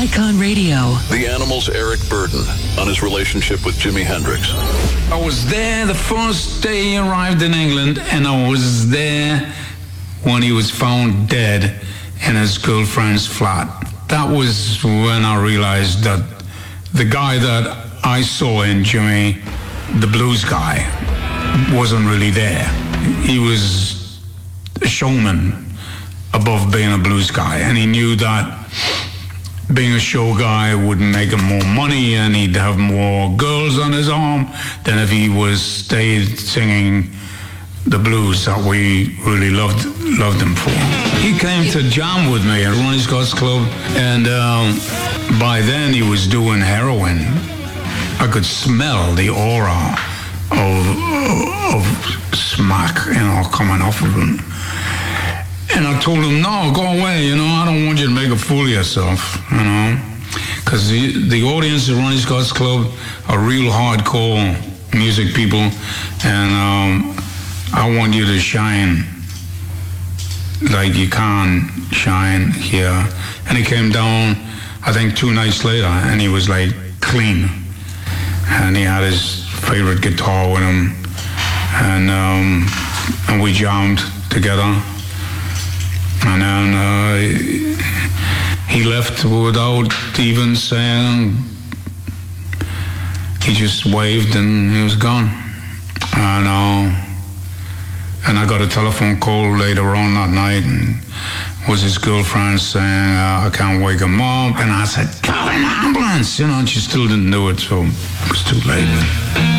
Icon Radio. The Animals' Eric Burden on his relationship with Jimi Hendrix. I was there the first day he arrived in England, and I was there when he was found dead in his girlfriend's flat. That was when I realized that the guy that I saw in Jimi, the blues guy, wasn't really there. He was a showman above being a blues guy, and he knew that being a show guy would make him more money and he'd have more girls on his arm than if he stayed singing the blues that we really loved him for. He came to jam with me at Ronnie Scott's Club, and by then he was doing heroin. I could smell the aura of smack, coming off of him. And I told him, no, go away, I don't want you to make a fool of yourself, because the audience at Ronnie Scott's Club are real hardcore music people, and I want you to shine like you can't shine here. And he came down, I think 2 nights later, and he was like clean. And he had his favorite guitar with him, and we jammed together. And then he left without even saying. He just waved and he was gone. And I got a telephone call later on that night, and it was his girlfriend saying, I can't wake him up. And I said, call an ambulance, and she still didn't do it, so it was too late.